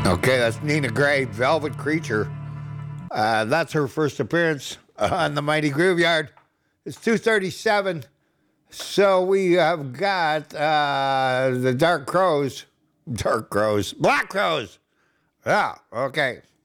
Okay, that's Nina Gray, Velvet Creature. That's her first appearance on the Mighty Grooveyard. It's 2:37, so we have got the Black Crowes. Yeah, okay.